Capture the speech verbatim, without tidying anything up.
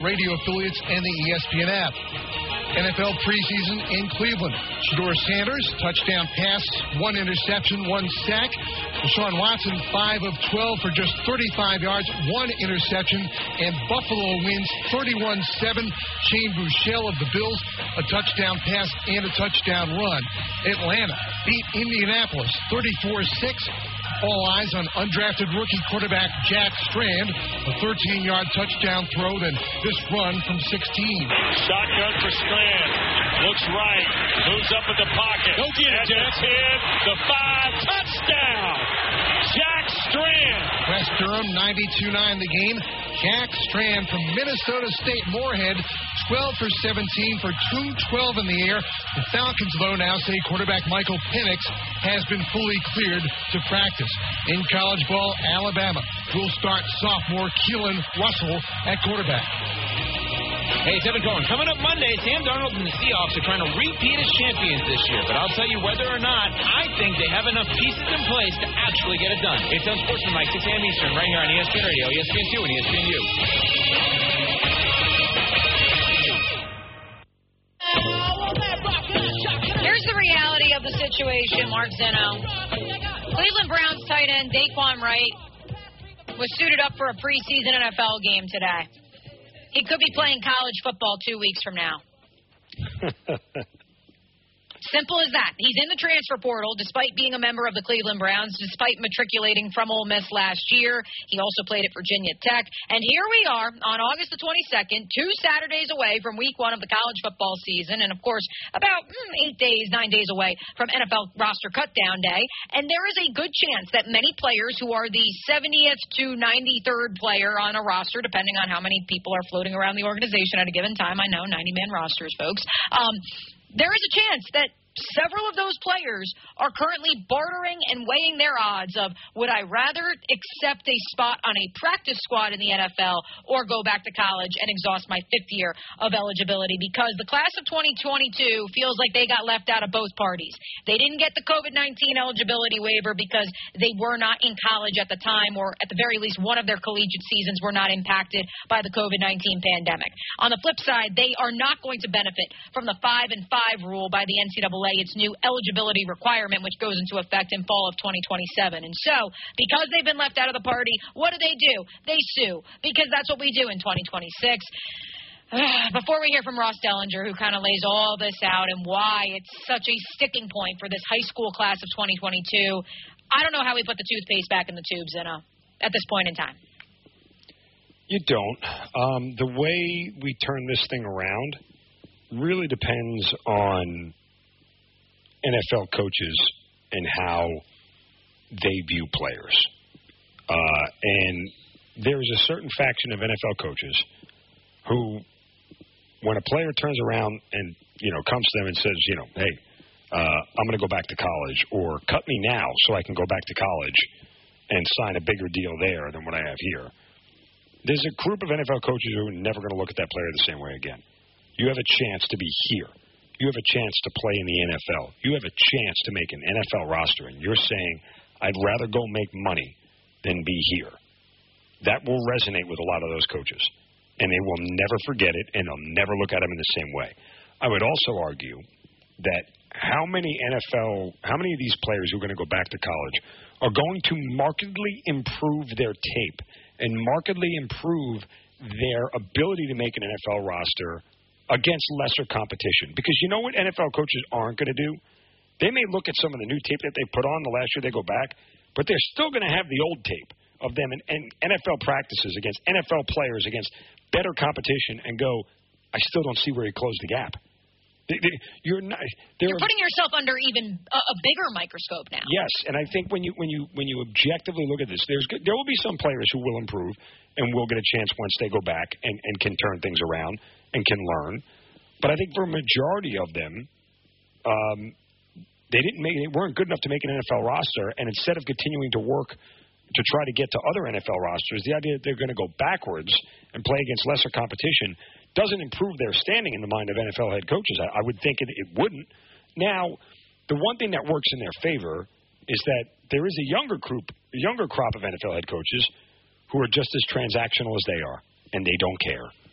radio affiliates and the E S P N app. N F L preseason in Cleveland. Shedeur Sanders, touchdown pass, one interception, one sack. Deshaun Watson, five of twelve for just thirty-five yards, one interception. And Buffalo wins thirty-one seven. Shane Buechele of the Bills, a touchdown pass and a touchdown run. Atlanta beat Indianapolis thirty-four six. All eyes on undrafted rookie quarterback Jack Strand, a thirteen-yard touchdown throw, then this run from sixteen. Shotgun for Strand. Looks right. Moves up in the pocket. Go get it, Jeff. ten, the five. Touchdown. Jack Strand. West Durham, ninety-two nine the game. Jack Strand from Minnesota State Moorhead, twelve for seventeen for two twelve in the air. The Falcons, though, now say quarterback Michael Penix has been fully cleared to practice. In college ball, Alabama will start sophomore Keelan Russell at quarterback. Hey, it's Evan Cohen. Coming up Monday, Sam Darnold and the Seahawks are trying to repeat as champions this year. But I'll tell you whether or not, I think they have enough pieces in place to actually get it done. It's on Sports Tonight, six a.m. Eastern, right here on E S P N Radio, E S P N two, and E S P N U. Here's the reality of the situation, Mark Zeno. Cleveland Browns tight end Daquan Wright was suited up for a preseason N F L game today. He could be playing college football two weeks from now. Simple as that. He's in the transfer portal despite being a member of the Cleveland Browns, despite matriculating from Ole Miss last year. He also played at Virginia Tech. And here we are on August the twenty-second, two Saturdays away from week one of the college football season. And, of course, about mm, eight days, nine days away from N F L roster cutdown day. And there is a good chance that many players who are the seventieth to ninety-third player on a roster, depending on how many people are floating around the organization at a given time. I know, ninety-man rosters, folks. Um, there is a chance that several of those players are currently bartering and weighing their odds of, would I rather accept a spot on a practice squad in the N F L or go back to college and exhaust my fifth year of eligibility? Because the class of twenty twenty-two feels like they got left out of both parties. They didn't get the COVID nineteen eligibility waiver because they were not in college at the time, or at the very least one of their collegiate seasons were not impacted by the COVID nineteen pandemic. On the flip side, they are not going to benefit from the five and five rule by the N C double A. Its new eligibility requirement, which goes into effect in fall of twenty twenty-seven. And so, because they've been left out of the party, what do they do? They sue, because that's what we do in twenty twenty-six. Before we hear from Ross Dellinger, who kind of lays all this out and why it's such a sticking point for this high school class of twenty twenty-two, I don't know how we put the toothpaste back in the tubes, you know, at this point in time. You don't. Um, the way we turn this thing around really depends on N F L coaches and how they view players. Uh, and there's a certain faction of N F L coaches who, when a player turns around and, you know, comes to them and says, you know, hey, uh, I'm going to go back to college, or cut me now so I can go back to college and sign a bigger deal there than what I have here. There's a group of N F L coaches who are never going to look at that player the same way again. You have a chance to be here. You have a chance to play in the N F L. You have a chance to make an N F L roster, and you're saying, I'd rather go make money than be here. That will resonate with a lot of those coaches, and they will never forget it, and they'll never look at them in the same way. I would also argue that how many N F L, how many of these players who are going to go back to college are going to markedly improve their tape and markedly improve their ability to make an N F L roster against lesser competition? Because you know what N F L coaches aren't going to do? They may look at some of the new tape that they put on the last year they go back, but they're still going to have the old tape of them in, in N F L practices against N F L players, against better competition, and go, I still don't see where he closed the gap. They, they, you're not. You're putting yourself under even a, a bigger microscope now. Yes, and I think when you when you when you objectively look at this, there's there will be some players who will improve and will get a chance once they go back and, and can turn things around and can learn. But I think for a majority of them, um, they didn't make they weren't good enough to make an N F L roster, and instead of continuing to work to try to get to other N F L rosters, the idea that they're going to go backwards and play against lesser competition doesn't improve their standing in the mind of N F L head coaches. I, I would think it, it wouldn't. Now, the one thing that works in their favor is that there is a younger group, a younger crop of N F L head coaches who are just as transactional as they are, and they don't care.